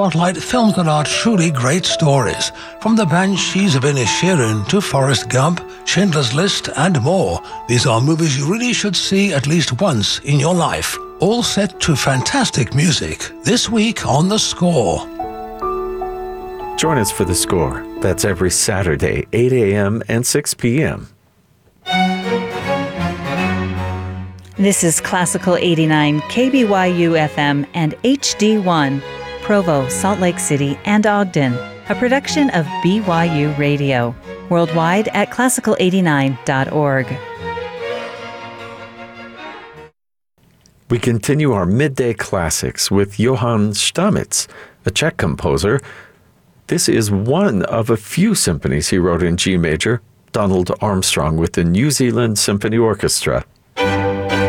Spotlight films that are truly great stories, from The Banshees of Inisherin to Forrest Gump, Schindler's List, and more. These are movies you really should see at least once in your life, all set to fantastic music. This week on The Score. Join us for The Score. That's every Saturday, 8 a.m. and 6 p.m. This is Classical 89, KBYU FM, and HD1, Provo, Salt Lake City, and Ogden, a production of BYU Radio. Worldwide at classical89.org. We continue our midday classics with Johann Stamitz, a Czech composer. This is one of a few symphonies he wrote in G major, Donald Armstrong with the New Zealand Symphony Orchestra.